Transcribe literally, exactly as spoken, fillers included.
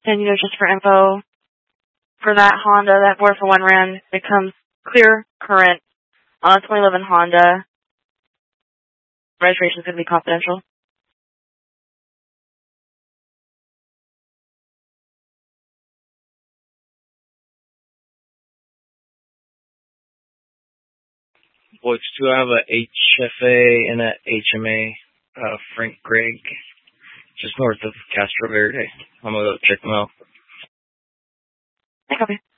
And, you know, just for info, for that Honda, that four for one Ram becomes clear current on a twenty eleven Honda. Registration is going to be confidential. Boys, do I have a H F A and a H M A, uh, Frank Gregg, just north of Castro Verde. I'm going to go check them out. I copy.